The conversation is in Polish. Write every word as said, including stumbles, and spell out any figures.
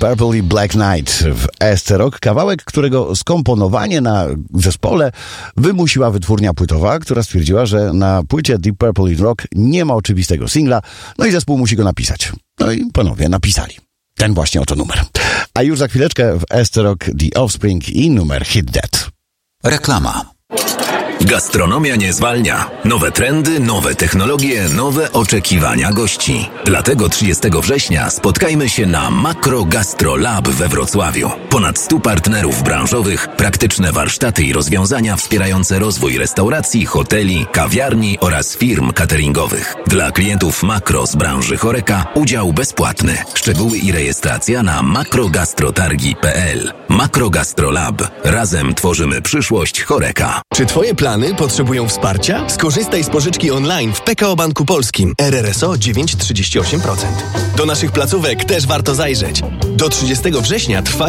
Purple i Black Knight w S C Rock. Kawałek, którego skomponowanie na zespole wymusiła wytwórnia płytowa, która stwierdziła, że na płycie Deep Purple in Rock nie ma oczywistego singla, no i zespół musi go napisać. No i panowie napisali. Ten właśnie oto numer. A już za chwileczkę w S C Rock The Offspring i numer Hit That. Reklama. Gastronomia nie zwalnia. Nowe trendy, nowe technologie, nowe oczekiwania gości. Dlatego trzydziestego września spotkajmy się na Makro Gastro Lab we Wrocławiu. Ponad stu partnerów branżowych, praktyczne warsztaty i rozwiązania wspierające rozwój restauracji, hoteli, kawiarni oraz firm cateringowych. Dla klientów Makro z branży Horeca udział bezpłatny. Szczegóły i rejestracja na makrogastrotargi kropka p l. Makro Gastro Lab. Razem tworzymy przyszłość Horeca. Czy twoje plany potrzebują wsparcia? Skorzystaj z pożyczki online w P K O Banku Polskim. R R S O dziewięć przecinek trzydzieści osiem procent. Do naszych placówek też warto zajrzeć. Do trzydziestego września trwa